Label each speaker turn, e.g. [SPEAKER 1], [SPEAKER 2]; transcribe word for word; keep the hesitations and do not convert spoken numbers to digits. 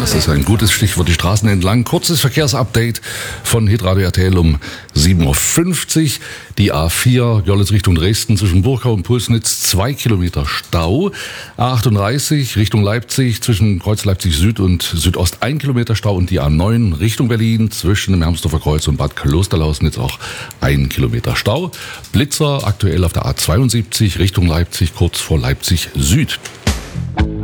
[SPEAKER 1] Das ist ein gutes Stichwort, die Straßen entlang. Kurzes Verkehrsupdate von Hitradio R T L um sieben Uhr fünfzig. Die A vier Görlitz Richtung Dresden zwischen Burkau und Pulsnitz, zwei Kilometer Stau. A achtunddreißig Richtung Leipzig zwischen Kreuz Leipzig Süd und Südost, ein Kilometer Stau. Und die A neun Richtung Berlin zwischen dem Hermsdorfer Kreuz und Bad Klosterlausnitz auch ein Kilometer Stau. Blitzer aktuell auf der A zweiundsiebzig Richtung Leipzig, kurz vor Leipzig Süd.